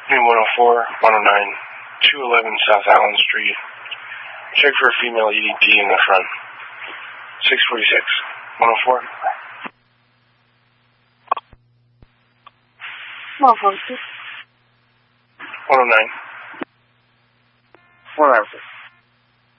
104, 109, 211 South Allen Street. Check for a female EDT in the front. 646. 104. 146. 109. 196.